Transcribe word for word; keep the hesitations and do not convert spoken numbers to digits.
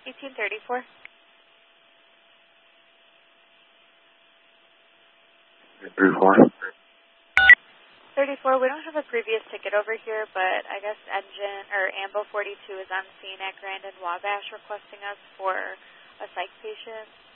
eighteen thirty-four. Three four. thirty-four, we don't have a previous ticket over here, but I guess engine, or Ambo forty-two is on scene at Grand and Wabash requesting us for a psych patient.